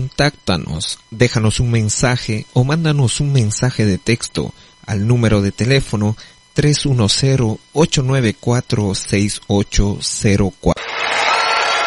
contáctanos, déjanos un mensaje o mándanos un mensaje de texto al número de teléfono 310-894-6804.